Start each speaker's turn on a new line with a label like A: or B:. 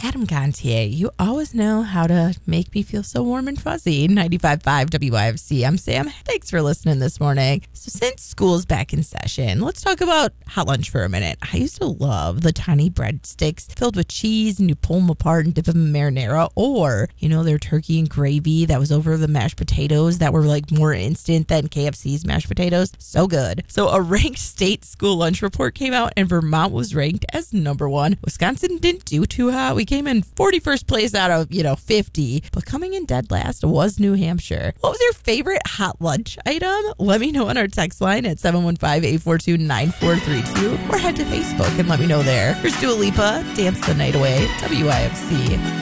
A: Adam Gontier, you always know how to make me feel so warm and fuzzy. 95.5 WYFC. I'm Sam. Thanks for listening this morning. So since school's back in session, let's talk about hot lunch for a minute. I used to love the tiny breadsticks filled with cheese, and you pull them apart and dip them in marinara, or, their turkey and gravy that was over the mashed potatoes that were like more instant than KFC's mashed potatoes. So good. So a ranked state school lunch report came out, and Vermont was ranked as number one. Wisconsin didn't do too hot. We came in 41st place out of, 50, but coming in dead last was New Hampshire. What was your favorite hot lunch item? Let me know on our text line at 715-842-9432, or head to Facebook and let me know there. Here's Dua Lipa, Dance the Night Away, WIFC.